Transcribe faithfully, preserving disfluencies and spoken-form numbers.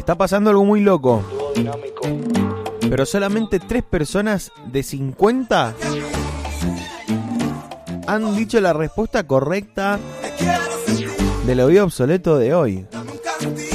Está pasando algo muy loco. Pero solamente tres personas de cincuenta han dicho la respuesta correcta del oído obsoleto de hoy.